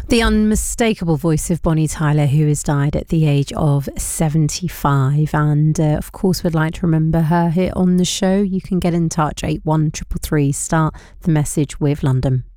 The unmistakable voice of Bonnie Tyler, who has died at the age of 75. And of course, we'd like to remember her here on the show. You can get in touch, 81333, start the message with London.